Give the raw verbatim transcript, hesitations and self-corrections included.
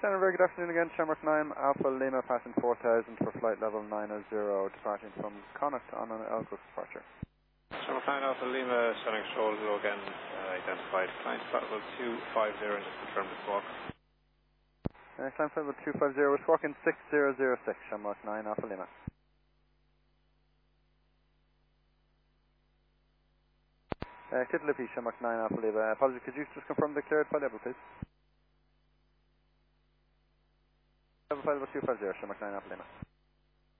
Shannon, very good afternoon again. Shamrock nine, Alpha Lima, passing four thousand for flight level nine zero, departing from Connacht on an Elgos departure. Shamrock nine, Alpha Lima, sending control hello again, uh, identified. Climb flight level two five zero and just confirm the squawk. Uh, climb flight level two five zero, we're squawking six zero zero six, Shamrock nine, Alpha Lima. Uh, Kittle Shamrock nine, Alpha Lima. Apologies, could you just confirm the cleared flight level, please? Level flight level two five zero, Shamrock nine, Alpha Lima.